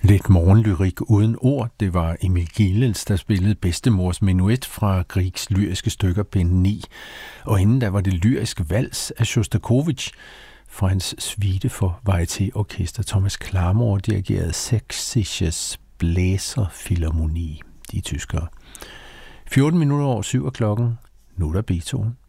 Lidt morgenlyrik uden ord. Det var Emil Gielens, der spillede Bedstemors Menuet fra Griegs lyriske stykker bind 9. Og inden der var det lyrisk vals af Sjostakovitj fra hans suite for varietéorkester. Thomas Klamrohr dirigerede Sächsisches Bläserphilharmonie, de tyskere. 14 minutter over 7 klokken. Nu er der Beethoven.